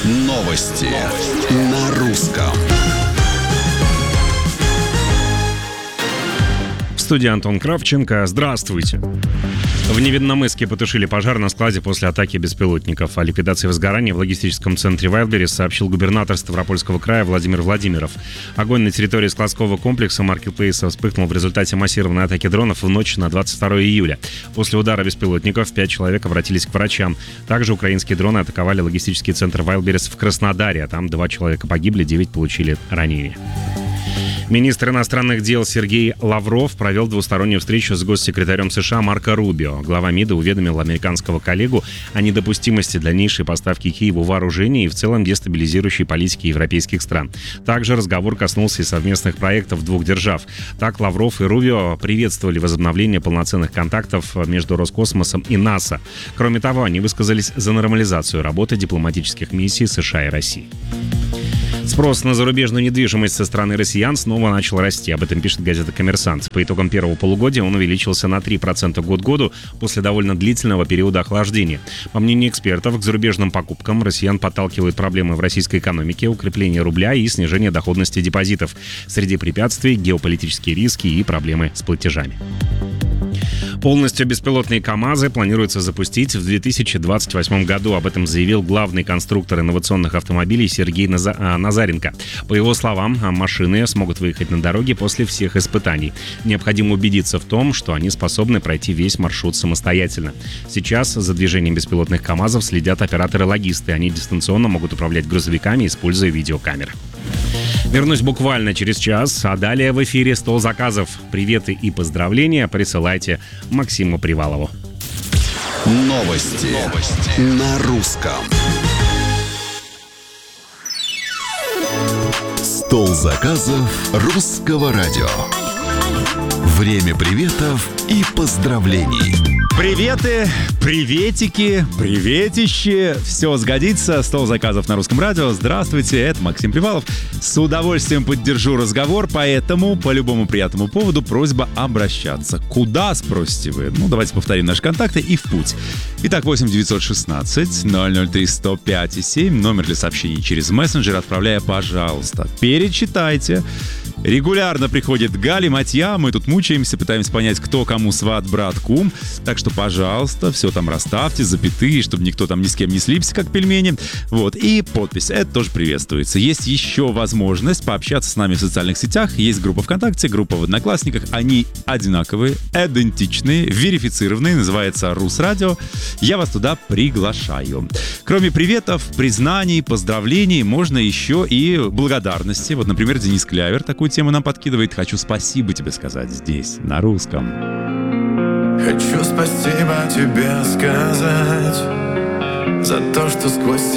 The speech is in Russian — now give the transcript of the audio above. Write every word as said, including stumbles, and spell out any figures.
Новости на русском. В студии Антон Кравченко. Здравствуйте. В Невинномысске потушили пожар на складе после атаки беспилотников. О ликвидации возгорания в логистическом центре Вайлдберрис сообщил губернатор Ставропольского края Владимир Владимиров. Огонь на территории складского комплекса Маркетплейса вспыхнул в результате массированной атаки дронов в ночь на двадцать второе июля. После удара беспилотников пять человек обратились к врачам. Также украинские дроны атаковали логистический центр Вайлдберрис в Краснодаре. Там два человека погибли, девять получили ранения. Министр иностранных дел Сергей Лавров провел двустороннюю встречу с госсекретарем США Марко Рубио. Глава МИДа уведомил американского коллегу о недопустимости дальнейшей поставки Киеву вооружений и в целом дестабилизирующей политики европейских стран. Также разговор коснулся и совместных проектов двух держав. Так Лавров и Рубио приветствовали возобновление полноценных контактов между Роскосмосом и НАСА. Кроме того, они высказались за нормализацию работы дипломатических миссий США и России. Спрос на зарубежную недвижимость со стороны россиян снова начал расти. Об этом пишет газета «Коммерсант». По итогам первого полугодия он увеличился на три процента год к году после довольно длительного периода охлаждения. По мнению экспертов, к зарубежным покупкам россиян подталкивают проблемы в российской экономике, укрепление рубля и снижение доходности депозитов. Среди препятствий – геополитические риски и проблемы с платежами. Полностью беспилотные КАМАЗы планируется запустить в две тысячи двадцать восьмом году. Об этом заявил главный конструктор инновационных автомобилей Сергей Назаренко. По его словам, машины смогут выехать на дороге после всех испытаний. Необходимо убедиться в том, что они способны пройти весь маршрут самостоятельно. Сейчас за движением беспилотных КАМАЗов следят операторы-логисты. Они дистанционно могут управлять грузовиками, используя видеокамеры. Вернусь буквально через час, а далее в эфире «Стол заказов». Приветы и поздравления присылайте Максиму Привалову. Новости, Новости. на русском. Стол заказов русского радио. Время приветов и поздравлений. Приветы, приветики, приветище. Все сгодится. Стол заказов на русском радио. Здравствуйте, это Максим Привалов. С удовольствием поддержу разговор, поэтому по любому приятному поводу просьба обращаться. Куда, спросите вы? Ну, давайте повторим наши контакты и в путь. Итак, восемь девятьсот шестнадцать ноль ноль три сто пять и семь. Номер для сообщений через мессенджер. Отправляя, пожалуйста. Перечитайте. Регулярно приходит галиматья, мы тут мучаемся, пытаемся понять, кто кому сват, брат, кум. Так что, пожалуйста, все там расставьте, запятые, чтобы никто там ни с кем не слипся, как пельмени. Вот, и подпись, это тоже приветствуется. Есть еще возможность пообщаться с нами в социальных сетях. Есть группа ВКонтакте, группа в Одноклассниках. Они одинаковые, идентичные, верифицированные, называется Русрадио. Я вас туда приглашаю. Кроме приветов, признаний, поздравлений, можно еще и благодарности. Вот, например, Денис Клявер такую тему нам подкидывает. Хочу спасибо тебе сказать здесь, на русском. Хочу спасибо тебе сказать за то, что сквозь